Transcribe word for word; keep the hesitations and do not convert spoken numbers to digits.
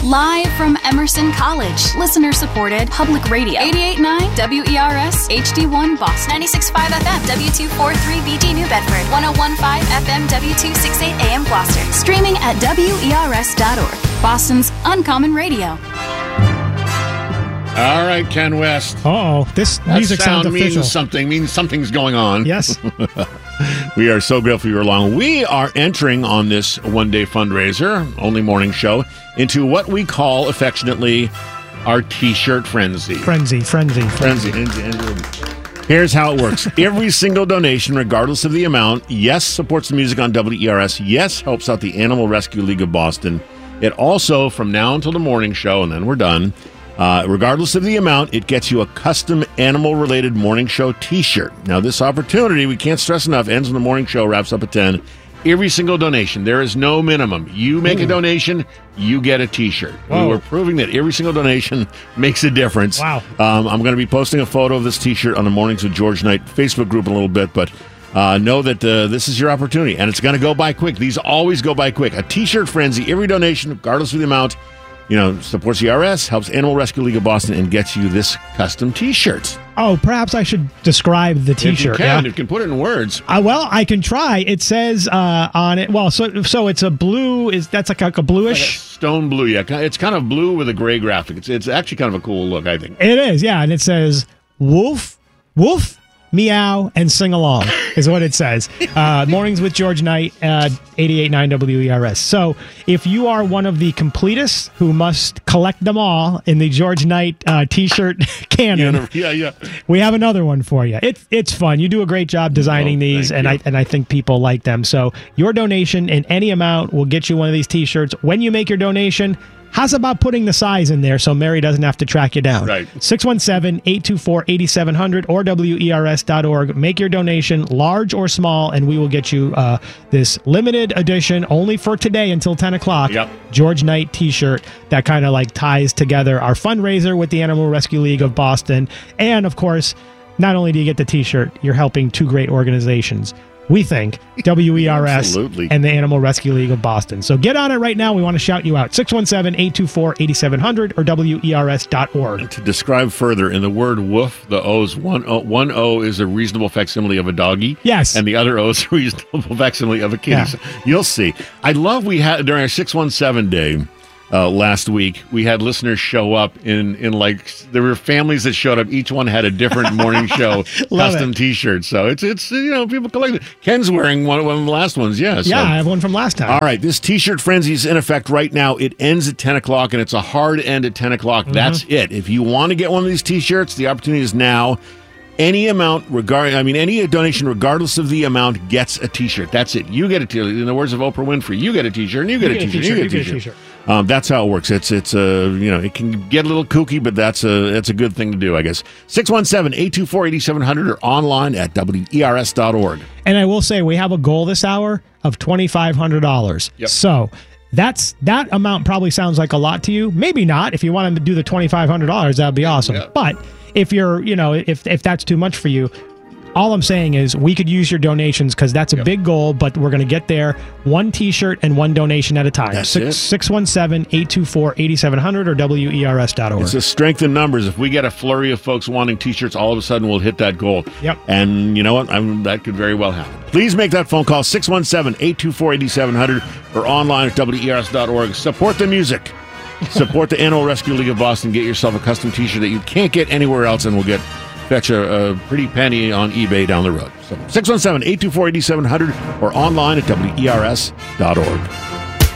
Live from Emerson College. Listener-supported public radio. eighty-eight point nine W E R S H D one Boston. ninety-six point five F M W two forty-three B G New Bedford. one oh one point five F M W two sixty-eight A M Gloucester. Streaming at W E R S dot org. Boston's Uncommon Radio. All right, Ken West. Uh-oh. This That music sound sounds official. means something. Means something's going on. Yes. We are so grateful you're along. We are entering on this one-day fundraiser, only morning show, into what we call affectionately our T-shirt frenzy. Frenzy, frenzy, frenzy. Frenzy. Here's how it works. Every single donation, regardless of the amount, yes, supports the music on W E R S. Yes, helps out the Animal Rescue League of Boston. It also, from now until the morning show, and then we're done, Uh, regardless of the amount, it gets you a custom animal-related morning show T-shirt. Now, this opportunity, we can't stress enough, ends when the morning show wraps up at ten. Every single donation, there is no minimum. You make Ooh. a donation, you get a T-shirt. Whoa. We're proving that every single donation makes a difference. Wow. Um, I'm going to be posting a photo of this T-shirt on the Mornings with George Knight Facebook group in a little bit, but uh, know that uh, this is your opportunity, and it's going to go by quick. These always go by quick. A T-shirt frenzy, every donation, regardless of the amount, you know, supports E R S, helps Animal Rescue League of Boston, and gets you this custom T-shirt. Oh, perhaps I should describe the T-shirt. If you can, yeah? if you can put it in words. Uh, well, I can try. It says uh, on it. Well, so so it's a blue. Is that's like a, a bluish like a stone blue? Yeah, it's kind of blue with a gray graphic. It's it's actually kind of a cool look, I think. It is, yeah, and it says "Woof, woof, meow, and sing along" is what it says. Uh, Mornings with George Knight, uh, eighty-eight point nine W E R S. So if you are one of the completists who must collect them all in the George Knight uh, T-shirt canon, yeah, yeah, we have another one for you. It's it's fun. You do a great job designing oh, these, and you. I and I think people like them. So your donation in any amount will get you one of these T-shirts. When you make your donation, how's about putting the size in there so Mary doesn't have to track you down? Right. six one seven, eight two four, eight seven zero zero or W E R S dot org. Make your donation, large or small, and we will get you uh, this limited edition, only for today until ten o'clock, Yep. George Knight T-shirt that kind of like ties together our fundraiser with the Animal Rescue League of Boston. And, of course, not only do you get the T-shirt, you're helping two great organizations. We think W E R S Absolutely. and the Animal Rescue League of Boston. So get on it right now. We want to shout you out. six one seven, eight two four, eight seven zero zero or W E R S dot org. To describe further, in the word woof, the O's, one O, one O is a reasonable facsimile of a doggy. Yes. And the other O is a reasonable facsimile of a kitty. Yeah. So you'll see. I love we had, during our six one seven day, Uh, last week, we had listeners show up in, in like, there were families that showed up. Each one had a different morning show custom it. T-shirt. So it's, it's you know, people collect it. Ken's wearing one, one of the last ones, yeah. So. Yeah, I have one from last time. All right, this T-shirt frenzy is in effect right now. It ends at ten o'clock, and it's a hard end at ten o'clock. Mm-hmm. That's it. If you want to get one of these T-shirts, the opportunity is now. Any amount, regard, I mean, any donation, regardless of the amount, gets a T-shirt. That's it. You get a T-shirt. In the words of Oprah Winfrey, you get a T-shirt, and you get, you a, get t-shirt, a T-shirt, you get a T-shirt. Um, that's how it works. It's it's a uh, you know, it can get a little kooky, but that's a that's a good thing to do, I guess. six one seven, eight two four, eight seven zero zero or online at W E R S dot org. And I will say we have a goal this hour of twenty-five hundred dollars. Yep. So that's that amount probably sounds like a lot to you. Maybe not. If you want to do the twenty-five hundred dollars, that'd be awesome. Yep. But if you're, you know, if if that's too much for you, all I'm saying is we could use your donations because that's a yep. big goal, but we're going to get there one T-shirt and one donation at a time. That's it. six one seven, eight two four, eight seven zero zero or W E R S dot org. It's a strength in numbers. If we get a flurry of folks wanting T-shirts, all of a sudden we'll hit that goal. Yep. And you know what? I'm, that could very well happen. Please make that phone call, six one seven, eight two four, eight seven zero zero or online at W E R S dot org. Support the music. Support the Animal Rescue League of Boston. Get yourself a custom T-shirt that you can't get anywhere else, and we'll get fetch a, a pretty penny on eBay down the road. So six one seven, eight two four, eight seven zero zero or online at W E R S dot org.